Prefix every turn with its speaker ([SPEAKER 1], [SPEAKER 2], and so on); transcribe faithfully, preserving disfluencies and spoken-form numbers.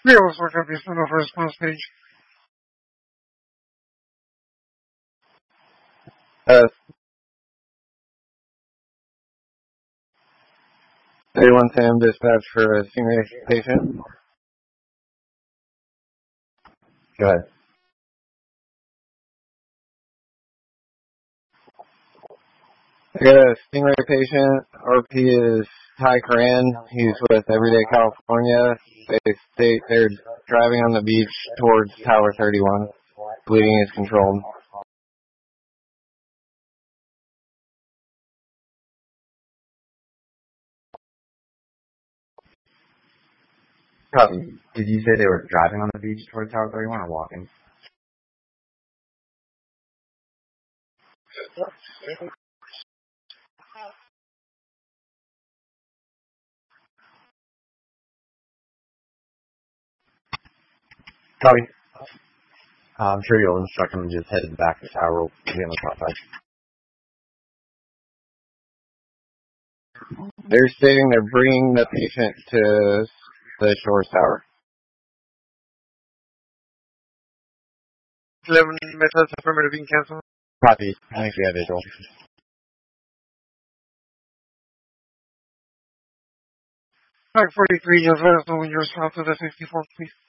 [SPEAKER 1] We also have this on the response page.
[SPEAKER 2] Uh, thirty-one Sam dispatch for a senior patient. Go ahead. I got a Stingray patient. R P is Ty Coran. He's with Everyday California. They state they're driving on the beach towards Tower thirty-one. Bleeding is controlled.
[SPEAKER 3] Copy. Did you say they were driving on the beach towards Tower thirty-one or walking? Copy. Uh, I'm sure you'll instruct them to just head to the back of the tower. We'll be on the top side.
[SPEAKER 2] They're stating they're bringing the patient to the Shores Tower.
[SPEAKER 1] eleven methods affirmative being cancelled.
[SPEAKER 3] Copy. I think we have visual.
[SPEAKER 1] Track forty-three, just let us know when you're south of the fifty-four, please.